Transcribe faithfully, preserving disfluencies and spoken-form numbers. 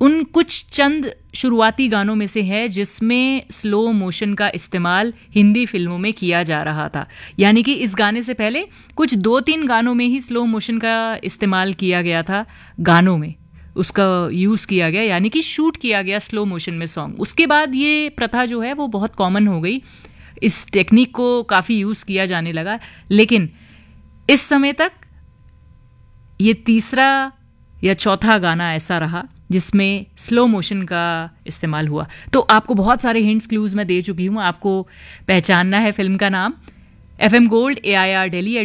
उन कुछ चंद शुरुआती गानों में से है जिसमें स्लो मोशन का इस्तेमाल हिंदी फिल्मों में किया जा रहा था। यानी कि इस गाने से पहले कुछ दो तीन गानों में ही स्लो मोशन का इस्तेमाल किया गया था, गानों में उसका यूज़ किया गया, यानी कि शूट किया गया स्लो मोशन में सॉन्ग। उसके बाद ये प्रथा जो है वो बहुत कॉमन हो गई, इस टेक्निक को काफ़ी यूज़ किया जाने लगा। लेकिन इस समय तक ये तीसरा या चौथा गाना ऐसा रहा जिसमें स्लो मोशन का इस्तेमाल हुआ। तो आपको बहुत सारे हिंट्स क्लूज मैं दे चुकी हूँ, आपको पहचानना है फिल्म का नाम। F M gold, A I R Delhi